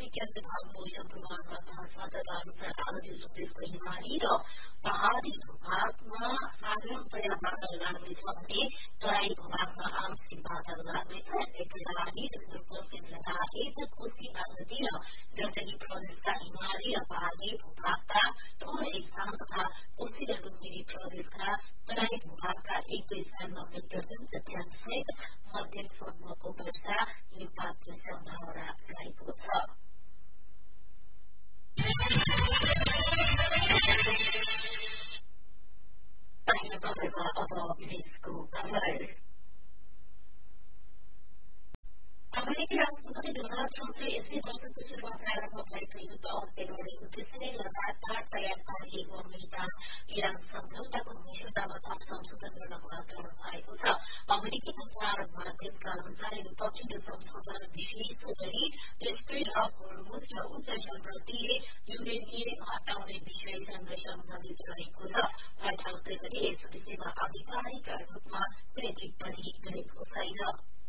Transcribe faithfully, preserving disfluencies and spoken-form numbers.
विज्ञान विभाग मौसम पूर्वानुमान महाशाखाका अनुसार आज दिउँसो देशको हिमाली र पहाड़ी भूभागमा साधारण पर्या बादल लाग्नेछ भने तराई भूभागमा आंशिक बादल लाग्नेछ। यसै गरी सुदूरपश्चिम लद्दाख, कोशी नदी र गण्डकी प्रदेशका हिमाली र पहाड़ी भूभागका थोरै स्थान तथा कोशी र लुम्बिनी प्रदेशका तराई भूभागका एक दुई स्थानमा मेघगर्जन तथ्याङ्कसहित मध्यमसम्मको वर्षा हिमपातको सम्भावना रहेको छ। अब विदेशको खबर। अमेरिकी राष्ट्रपति डोनाल्ड ट्रम्पले यसै वर्षको सुरुमा प्रारम्भ भएको युद्ध अन्त्य गर्ने उद्देश्यले लगातार तयार पारिएको अमेरिका इरान सम्झौताको मस्यौदामा थप संशोधन गर्न माग गर्नु भएको छ। अमेरिकी संचार माध्यमका अनुसार यो पछिल्लो संशोधन विशेष गरी स्ट्रेट अफ होर्मुज र उच्च समृद्धिले युरेनियम हटाउने विषयसँग सम्बन्धित रहेको छ। व्हाइट हाउसले पनि यस विषयमा आधिकारिक रूपमा कुनै टिप्पणी गरेको छैन।